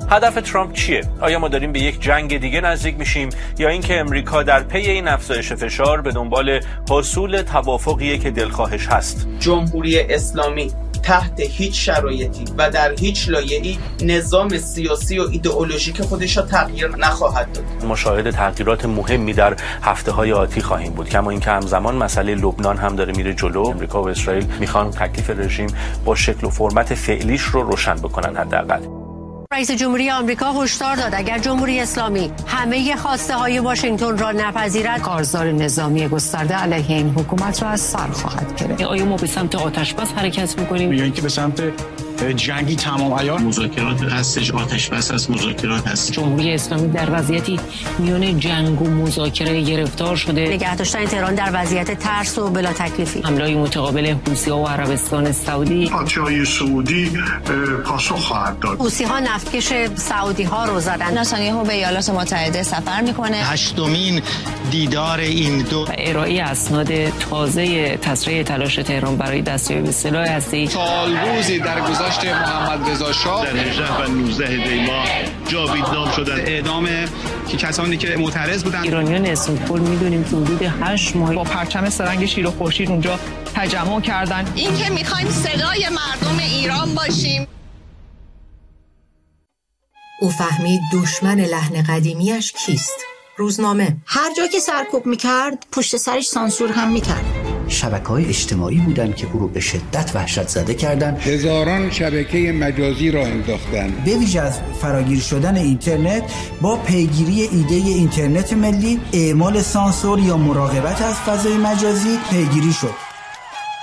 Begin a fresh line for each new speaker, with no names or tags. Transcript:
هدف ترامپ چیه؟ آیا ما داریم به یک جنگ دیگه نزدیک میشیم یا اینکه امریکا در پی این افزایش فشار به دنبال حصول توافقیه که دلخواهش هست؟
جمهوری اسلامی تحت هیچ شرایطی و در هیچ لایه‌ای نظام سیاسی و ایدئولوژیک خودش را تغییر نخواهد داد.
مشاهده تغییرات مهمی در هفته‌های آتی خواهیم بود. کما اینکه همزمان مسئله لبنان هم داره میره جلو. امریکا و اسرائیل میخوان تکلیف رژیم با شکل و فرمت فعلیش رو روشن بکنن حداقل.
رئیس جمهوری آمریکا هشدار داد اگر جمهوری اسلامی همه خواسته های واشنگتن را نپذیرد، کارزار نظامی گسترده علیه این حکومت را از سر خواهد گرفت.
آیا ما به سمت آتش بس حرکت می‌کنیم
یا اینکه به سمت جنگی تمام عیار؟
مذاکرات هستش، آتش بس هست، مذاکرات هست.
جمهوری اسلامی در وضعیتی میان جنگ و مذاکره گرفتار شده.
نگه داشتن تهران در وضعیت ترس و بلا تکلیفی.
حمله‌های متقابل حوثی‌ها و عربستان سعودی.
پادشاهی سعودی پاسخ خواهد داد.
حوثی‌ها نفتکش سعودی‌ها رو زدن.
نتانیاهو به ایالات متحده سفر می‌کنه.
هشتمین دیدار این دو.
ارائه اسناد تازه تسریع تلاش تهران برای دستیابی به سلاح هسته‌ای.
سالروزی در گذشت محمد رضا شاه
در 18 و 19 دی ماه جاویدنام شدن.
اعدام کسانی که معترض بودند.
ایرانیان استانبول می‌دونیم که حدود 8 ماه
با پرچم سرنگ شیر و خورشید اونجا تجمع کردن.
این که می‌خوایم صدای مردم ایران باشیم.
او فهمید دشمن لحن قدیمیش کیست. روزنامه.
هر جا که سرکوب میکرد پشت سرش سانسور هم میکرد.
شبکه‌های اجتماعی بودند که او رو به شدت وحشت زده کردند.
هزاران شبکه مجازی را انداختند.
به ویژه از فراگیر شدن اینترنت با پیگیری ایده اینترنت ملی، اعمال سانسور یا مراقبت از فضای مجازی پیگیری شد.